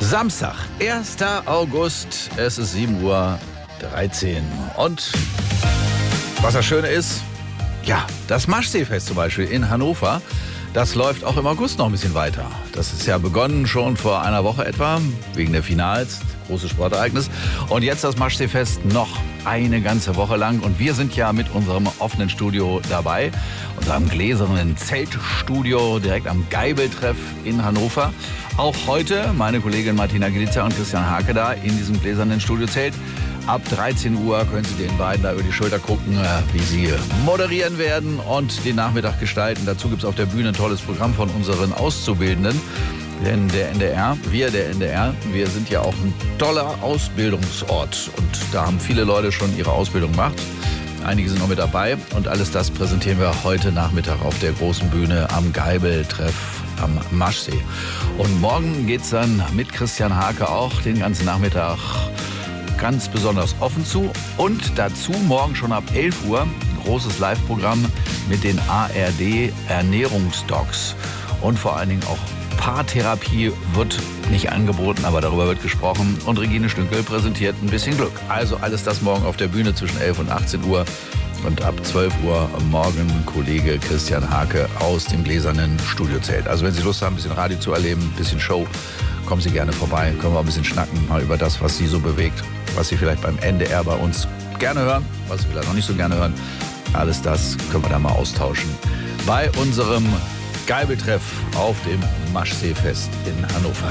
Samstag, 1. August, es ist 7:13 Uhr. Und was das Schöne ist, ja, das Maschseefest zum Beispiel in Hannover, das läuft auch im August noch ein bisschen weiter. Das ist ja begonnen schon vor einer Woche etwa, wegen der Finals, großes Sportereignis. Und jetzt das Maschseefest noch eine ganze Woche lang. Und wir sind ja mit unserem offenen Studio dabei, unserem gläsernen Zeltstudio direkt am Geibeltreff in Hannover. Auch heute meine Kollegin Martina Glitzer und Christian Hake da in diesem gläsernen Studiozelt. Ab 13 Uhr können Sie den beiden da über die Schulter gucken, wie sie moderieren werden und den Nachmittag gestalten. Dazu gibt es auf der Bühne ein tolles Programm von unseren Auszubildenden. Denn der NDR, wir sind ja auch ein toller Ausbildungsort. Und da haben viele Leute schon ihre Ausbildung gemacht. Einige sind noch mit dabei. Und alles das präsentieren wir heute Nachmittag auf der großen Bühne am Geibeltreff am Maschsee. Und morgen geht es dann mit Christian Hake auch den ganzen Nachmittag ganz besonders offen zu. Und dazu morgen schon ab 11 Uhr ein großes Live-Programm mit den ARD Ernährungsdocs. Und vor allen Dingen auch Paartherapie wird nicht angeboten, aber darüber wird gesprochen. Und Regine Stünkel präsentiert ein bisschen Glück. Also alles das morgen auf der Bühne zwischen 11 und 18 Uhr. Und ab 12 Uhr morgen Kollege Christian Hake aus dem gläsernen Studiozelt. Also wenn Sie Lust haben, ein bisschen Radio zu erleben, ein bisschen Show, kommen Sie gerne vorbei. Können wir ein bisschen schnacken, mal über das, was Sie so bewegt, was Sie vielleicht beim NDR bei uns gerne hören, was Sie vielleicht noch nicht so gerne hören. Alles das können wir da mal austauschen bei unserem Geibeltreff auf dem Maschseefest in Hannover.